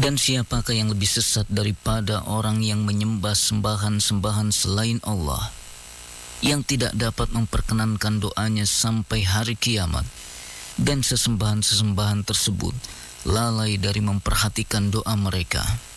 Dan siapakah yang lebih sesat daripada orang yang menyembah sembahan-sembahan selain Allah, yang tidak dapat memperkenankan doanya sampai hari kiamat, dan sesembahan-sesembahan tersebut lalai dari memperhatikan doa mereka.